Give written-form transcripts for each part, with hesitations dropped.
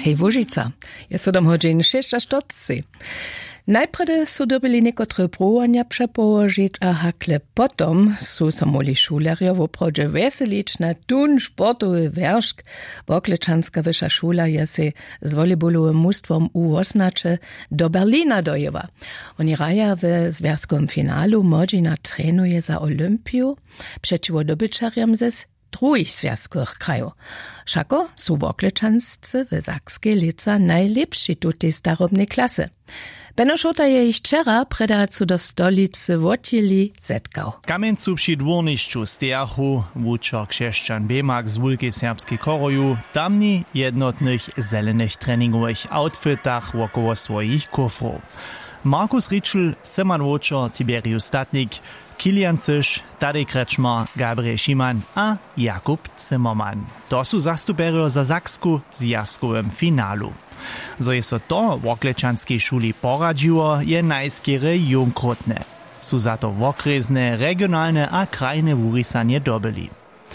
Hej Łužica, je so dom hodźin 6:40. Najprede su dobili niekotre próbania przepołożyć a hakle potom su samoli šulerjo woprawdźe weselić na tun sportowy werszk. Woklečanska wyższa szula je se z volejbolowym mustwom U18 do Berlina dojewa. Oni raja w związkowym finalu Modzina trenuje za Olympiu przeciwko dobyczariom ze druhých związkowych krajów. Šako su Woklečanscy w Sakskiej lica najlepsi tutej starobnej klasy. Beno Šota je ich včera predacu do stolicy wotjeli zetkał. Kamieńcu przy dworniszczu stejachu, wuczok krzeszczan Bemak z Wulki Serbskiej Koroju, tamni jednotnych zelenych treningowych outfitach wokoło swoich kufrów. Markus Ritschl, Simon Wočer, Tiberius Statnik, Kilian Cyš, Tadej Krečmar, Gabriel Šiman a Jakub Zimmermann. To su zastuperio za Saksku z jaskowym finalu. Zo je so to Woklečanskej šuli poradziło, je najskiery junkrotne. Su za to wokrezne, regionalne a krajne wurisanie dobili.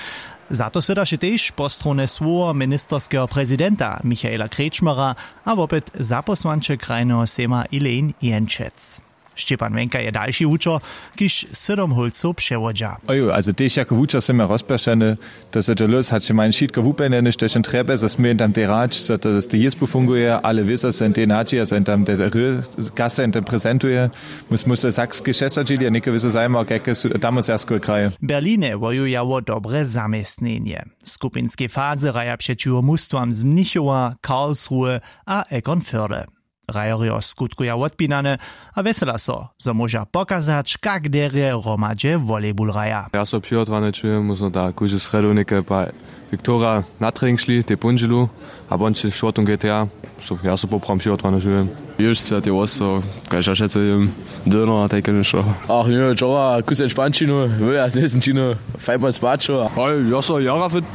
Za to sedaše tež po strone svojho ministerského prezidenta Michaela Krečmara a opět zaposlanče krajného sejma Elaine Jenčec. Štěpan Wenka je další učer, kiž 7 holcov převodža. Ojo, also tež jako učer jsem rozprašany, dass to los hat się mein Schiedka wupen nicht durch den Treppe, dass mir in dem Deraj, dass die Jesbu funguje, alle Wisser sind den Haji, sind tam der Gasse in dem Präsentuje, muss der Sachs Geschäftsstudie, ja nicht gewisse sein, auch gekes damals erst kraje. Berline wojujało dobre zamestnenie. Skupinske fazy raja przeciwko mustwam z Mnichowa, Karlsruhe a Eckernförde. Rajorio skutkuja odpinane, a vesela so, zo moža pokazać, kak derje romadže volejbol raja. Ja so přihotvané čujem, musno da kuže sredovnike pa Viktora na trening šli, te punžilu, a bonče šotom GTA, ja so popram přihotvané čujem. Już se te oso, kaj ja šece döner a tajke nešo. Ach, no, čova, kus entspančino, ja, nesentino, fajbal spačo. Ja so jara fit